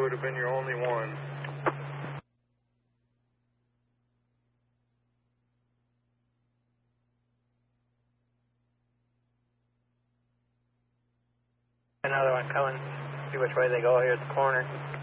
would have been your only one. Another one coming. See which way they go here at the corner.